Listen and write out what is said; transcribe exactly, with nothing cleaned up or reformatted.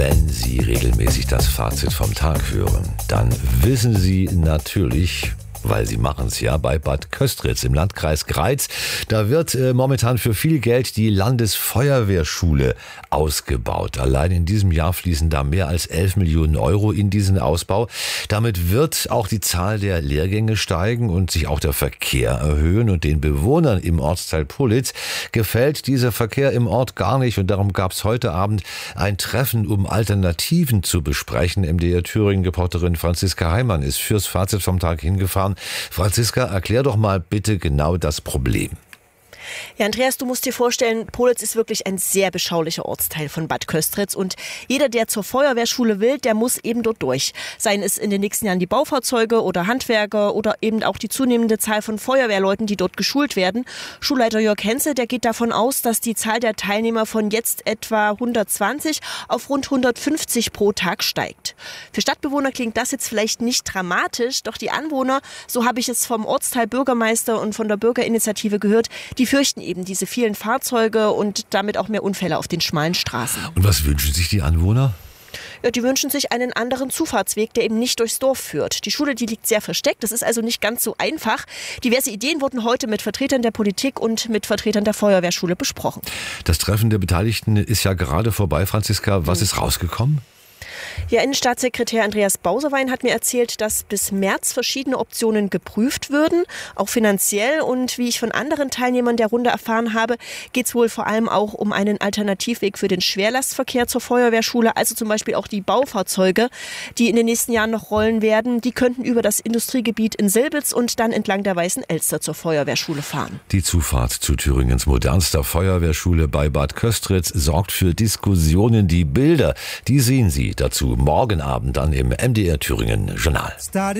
Wenn Sie regelmäßig das Fazit vom Tag hören, dann wissen Sie natürlich, weil Sie machen es ja, bei Bad Köstritz im Landkreis Greiz. Da wird äh, momentan für viel Geld die Landesfeuerwehrschule ausgebaut. Allein in diesem Jahr fließen da mehr als elf Millionen Euro in diesen Ausbau. Damit wird auch die Zahl der Lehrgänge steigen und sich auch der Verkehr erhöhen. Und den Bewohnern im Ortsteil Pohlitz gefällt dieser Verkehr im Ort gar nicht. Und darum gab es heute Abend ein Treffen, um Alternativen zu besprechen. M D R Thüringen-Reporterin Franziska Heimann ist fürs Fazit vom Tag hingefahren. Franziska, erklär doch mal bitte genau das Problem. Ja, Andreas, du musst dir vorstellen, Pohlitz ist wirklich ein sehr beschaulicher Ortsteil von Bad Köstritz und jeder, der zur Feuerwehrschule will, der muss eben dort durch. Seien es in den nächsten Jahren die Baufahrzeuge oder Handwerker oder eben auch die zunehmende Zahl von Feuerwehrleuten, die dort geschult werden. Schulleiter Jörg Henze, der geht davon aus, dass die Zahl der Teilnehmer von jetzt etwa hundertzwanzig auf rund hundertfünfzig pro Tag steigt. Für Stadtbewohner klingt das jetzt vielleicht nicht dramatisch, doch die Anwohner, so habe ich es vom Ortsteil Bürgermeister und von der Bürgerinitiative gehört, die fürchten eben diese vielen Fahrzeuge und damit auch mehr Unfälle auf den schmalen Straßen. Und was wünschen sich die Anwohner? Ja, die wünschen sich einen anderen Zufahrtsweg, der eben nicht durchs Dorf führt. Die Schule, die liegt sehr versteckt, das ist also nicht ganz so einfach. Diverse Ideen wurden heute mit Vertretern der Politik und mit Vertretern der Feuerwehrschule besprochen. Das Treffen der Beteiligten ist ja gerade vorbei, Franziska. Was hm. ist rausgekommen? Ja, Innenstaatssekretär Andreas Bausewein hat mir erzählt, dass bis März verschiedene Optionen geprüft würden, auch finanziell. Und wie ich von anderen Teilnehmern der Runde erfahren habe, geht es wohl vor allem auch um einen Alternativweg für den Schwerlastverkehr zur Feuerwehrschule. Also zum Beispiel auch die Baufahrzeuge, die in den nächsten Jahren noch rollen werden. Die könnten über das Industriegebiet in Silbitz und dann entlang der Weißen Elster zur Feuerwehrschule fahren. Die Zufahrt zu Thüringens modernster Feuerwehrschule bei Bad Köstritz sorgt für Diskussionen. Die Bilder, die sehen Sie dazu morgen Abend dann im M D R Thüringen Journal.